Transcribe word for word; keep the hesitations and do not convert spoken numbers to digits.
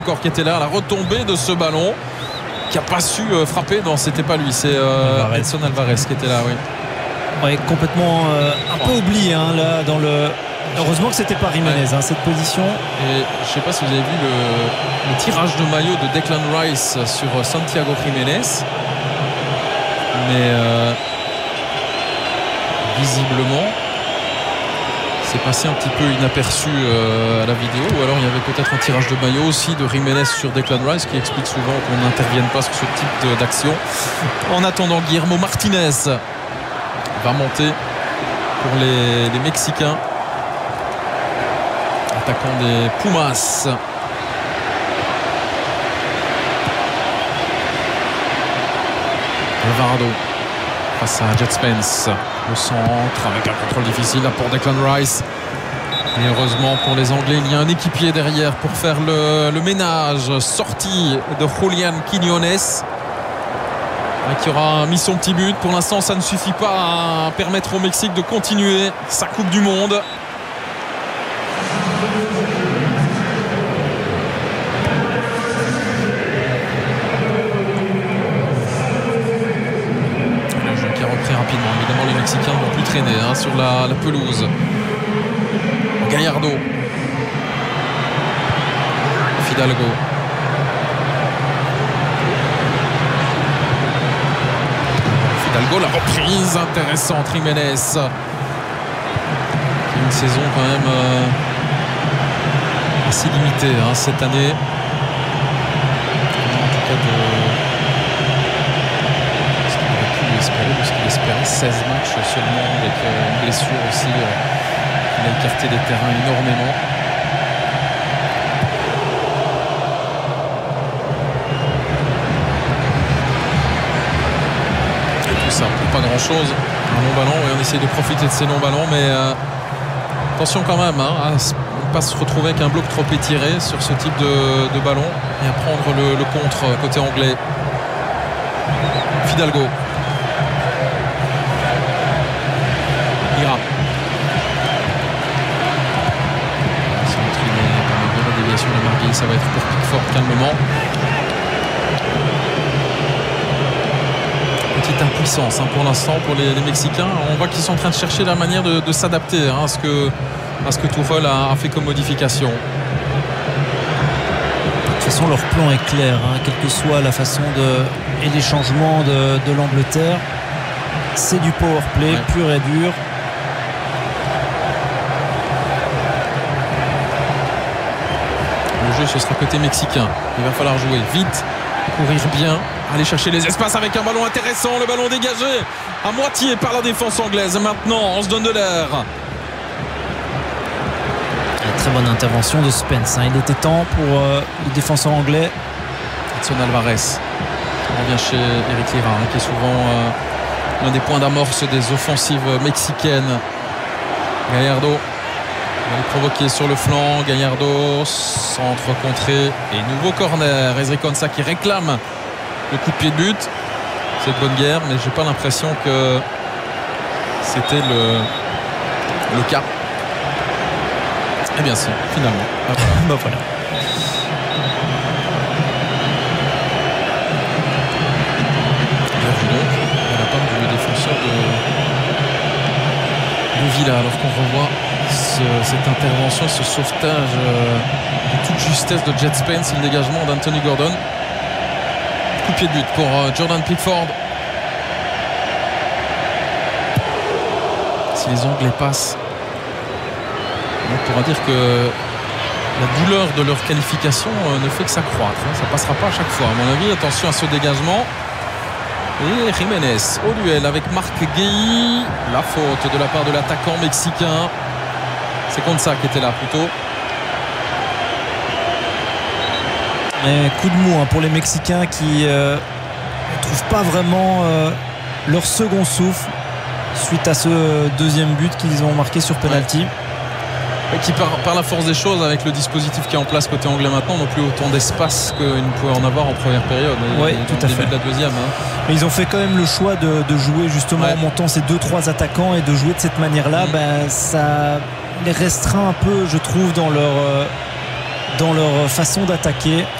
encore qui était là, la retombée de ce ballon qui n'a pas su euh, frapper. Non, c'était pas lui, c'est euh, Alvarez. Edson Alvarez qui était là, oui. Ouais, complètement euh, un peu oublié hein, là dans le. Heureusement que c'était pas Jiménez ouais. hein, cette position. Et je sais pas si vous avez vu le, le tirage de maillot de Declan Rice sur Santiago Jiménez, mais euh, visiblement c'est passé un petit peu inaperçu euh, à la vidéo, ou alors il y avait peut-être un tirage de maillot aussi de Jiménez sur Declan Rice qui explique souvent qu'on n'intervienne pas sur ce type d'action. En attendant, Guillermo Martinez va monter pour les, les Mexicains, attaquant des Pumas. Alvarado face à Jet Spence, le centre avec un contrôle difficile là pour Declan Rice, et heureusement pour les Anglais il y a un équipier derrière pour faire le, le ménage. Sortie de Julian Quiñones qui aura mis son petit but. Pour l'instant ça ne suffit pas à permettre au Mexique de continuer sa Coupe du Monde. Rapidement, évidemment les Mexicains ne vont plus traîner hein, sur la, la pelouse. Gallardo, Fidalgo, Fidalgo, la reprise intéressante. Jiménez, une saison quand même euh, assez limitée hein, cette année, en tout cas de parce qu'il espérait seize matchs seulement, avec une blessure aussi. Il a écarté des terrains énormément. Et tout ça pour pas grand chose. Un long ballon, et on essaye de profiter de ces longs ballons, mais euh, attention quand même hein, à ne pas se retrouver avec un bloc trop étiré sur ce type de, de ballon, et à prendre le, le contre côté anglais. Fidalgo. Ça va être pour Pickford calmement. Petite impuissance hein, pour l'instant pour les, les Mexicains. On voit qu'ils sont en train de chercher la manière de, de s'adapter hein, à ce que, à ce que Tuchel a, a fait comme modification. De toute façon leur plan est clair hein, quelle que soit la façon de et les changements de, de l'Angleterre, c'est du power play ouais. pur et dur. Ce sera côté mexicain. Il va falloir jouer vite, courir bien, aller chercher les espaces avec un ballon intéressant. Le ballon dégagé à moitié par la défense anglaise. Maintenant, on se donne de l'air. Très bonne intervention de Spence. Hein. Il était temps pour euh, le défenseur anglais. Edson Alvarez. On revient chez Eric Lira, hein, qui est souvent euh, l'un des points d'amorce des offensives mexicaines. Gallardo. Il va le provoquer sur le flanc. Gallardo, centre contré et nouveau corner. Ezri Konsa qui réclame le coup de pied de but. C'est de bonne guerre, mais j'ai pas l'impression que c'était le, le cas. Eh bien si, finalement. Ah, voilà. bah, voilà. Bien vu donc de la part du défenseur de, de Villa, alors qu'on revoit Ce, cette intervention, ce sauvetage euh, de toute justesse de Jet Spence et le dégagement d'Anthony Gordon. Coup de pied de but pour euh, Jordan Pickford. Si les Anglais passent, on pourra dire que la douleur de leur qualification euh, ne fait que s'accroître. Hein. Ça ne passera pas à chaque fois, à mon avis. Attention à ce dégagement. Et Jiménez au duel avec Marc Guehi. La faute de la part de l'attaquant mexicain. C'est Konsa qui était là plutôt. Et coup de mou hein, pour les Mexicains qui ne euh, trouvent pas vraiment euh, leur second souffle suite à ce deuxième but qu'ils ont marqué sur penalty. Ouais. Et qui par, par la force des choses, avec le dispositif qui est en place côté anglais maintenant, n'ont plus autant d'espace qu'ils ne pouvaient en avoir en première période. Oui, tout à fait. De la deuxième. Hein. Mais ils ont fait quand même le choix de, de jouer justement ouais. en montant ces deux trois attaquants et de jouer de cette manière-là. Mmh. Ben, ça les restreint un peu, je trouve, dans leur euh, dans leur façon d'attaquer.